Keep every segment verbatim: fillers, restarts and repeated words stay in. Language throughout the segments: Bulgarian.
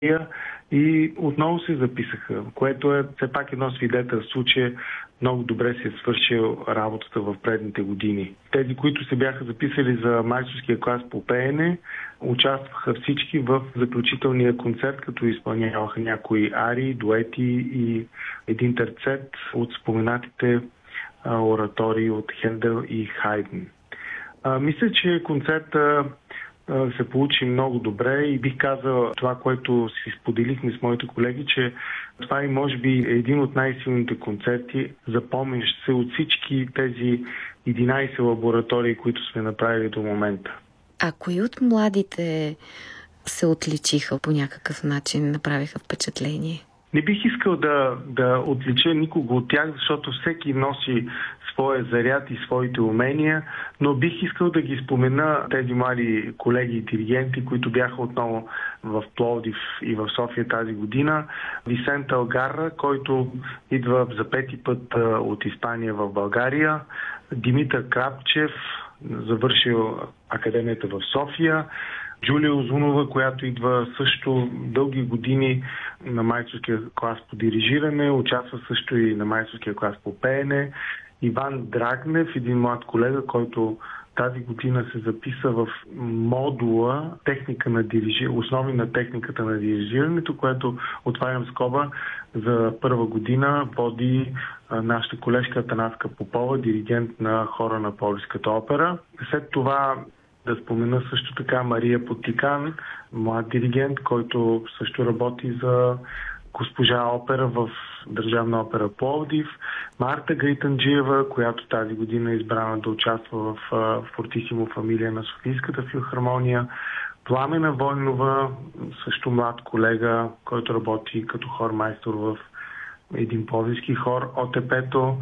и отново се записаха, което е все пак едно свидетелство, че много добре си е свършил работата в предните години. Тези, които се бяха записали за майсторския клас по пеене, участваха всички в заключителния концерт, като изпълняваха някои арии, дуети и един терцет от споменатите оратории от Хендел и Хайден. А, мисля, че концерта се получи много добре и бих казал това, което си споделихме с моите колеги, че това е може би един от най-силните концерти, запомнящ се от всички тези единайсет лаборатории, които сме направили до момента. А кои от младите се отличиха по някакъв начин, направиха впечатление? Не бих искал да, да отлича никого от тях, защото всеки носи своя заряд и своите умения, но бих искал да ги спомена тези млади колеги и диригенти, които бяха отново в Пловдив и в София тази година. Висент Алгарра, който идва за пети път от Испания в България. Димитър Крапчев, завършил академията в София. Джулия Озунова, която идва също дълги години на майсторския клас по дирижиране, участва също и на майсторския клас по пеене. Иван Драгнев, един млад колега, който тази година се записа в модула техника на дирижи... основи на техниката на дирижирането, което, отварям скоба, за първа година води нашата колежка Атанаска Попова, диригент на хора на Пловдивската опера. След това да спомена също така Мария Потикан, млад диригент, който също работи за госпожа опера в Държавна опера Пловдив, Марта Гайтанджиева, която тази година е избрана да участва в Фортисимо фамилия на Софийската филхармония, Пламена Войнова, също млад колега, който работи като хормайстор в един пловдивски хор ОТП-то,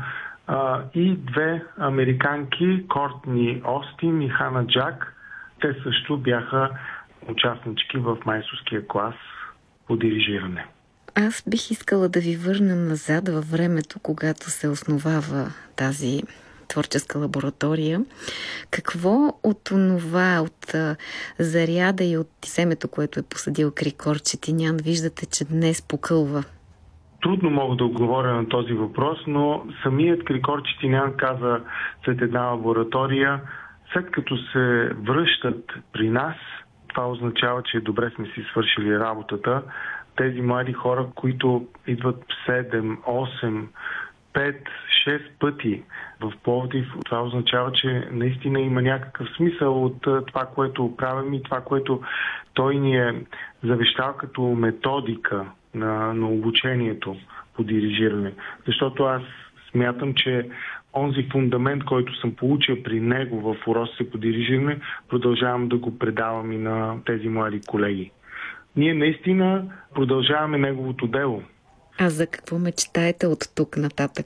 и две американки, Кортни Остин и Хана Джак. Те също бяха участнички в майсторския клас по дирижиране. Аз бих искала да ви върна назад във времето, когато се основава тази творческа лаборатория. Какво от това, от а, заряда и от семето, което е посадил Крикор Четинян, виждате, че днес покълва? Трудно мога да отговоря на този въпрос, но самият Крикор Четинян каза след една лаборатория, след като се връщат при нас, това означава, че добре сме си свършили работата. Тези млади хора, които идват седем, осем, пет, шест пъти в Пловдив, това означава, че наистина има някакъв смисъл от това, което правим и това, което той ни е завещал като методика на, на обучението по дирижиране. Защото аз смятам, че онзи фундамент, който съм получил при него в уроците по дирижиране, продължавам да го предавам и на тези млади колеги. Ние наистина продължаваме неговото дело. А за какво мечтаете от тук нататък?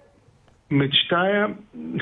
Мечтая,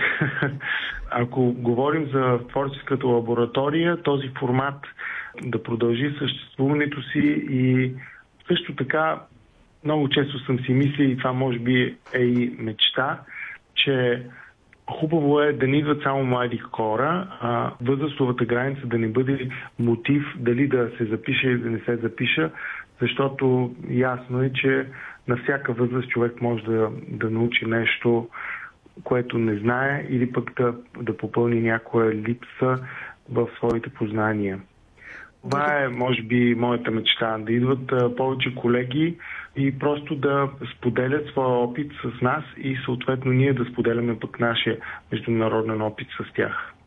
ако говорим за творческата лаборатория, този формат да продължи съществуването си и също така много често съм си мислил, и това може би е и мечта, че хубаво е да не идват само млади хора, а възрастовата граница да не бъде мотив дали да се запише или да не се запиша, защото ясно е, че на всяка възраст човек може да, да научи нещо, което не знае, или пък да, да попълни някоя липса в своите познания. Това е, може би, моята мечта, да идват а, повече колеги и просто да споделят своя опит с нас и съответно ние да споделяме пък нашия международен опит с тях.